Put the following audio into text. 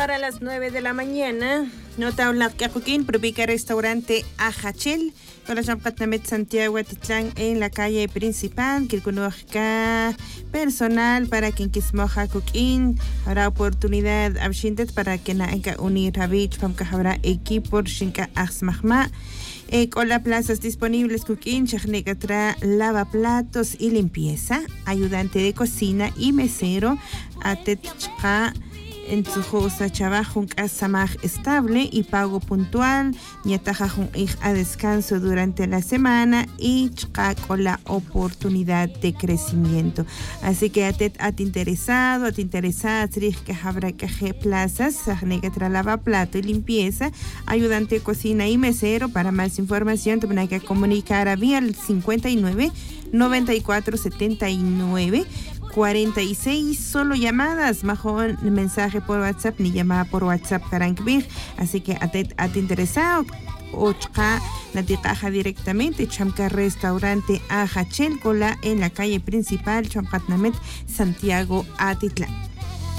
para las 9 de la mañana. Nota un Coquín, propica restaurante Ajachel. Con la Champatnamet Santiago Atitlán en la calle principal. Que conozca personal para quien quismoja Coquín. Habrá oportunidad abshintet para que naenka unir Rabich. Pamka habrá equipo Shinka Axmahma. Con las plazas disponibles, Coquín, Chachnegatra, lavaplatos y limpieza, ayudante de cocina y mesero, Atetchka, en su cosa trabajo un casamaj estable y pago puntual, Niataja a descanso durante la semana y chka con la oportunidad de crecimiento. Así que at interesado, que habrá que plazas, Chachnegatra, lavaplato y limpieza, ayudante de cocina y mesero. Para más información, tendrán que comunicar a vía el 59 94 79 46, solo llamadas, mejor mensaje por WhatsApp ni llamada por WhatsApp Karankbir. Así que at interesado, Ochka Natikaja directamente, Chamka Restaurante Ajachel, Cola en la calle principal, Champatnamet, Santiago Atitlán.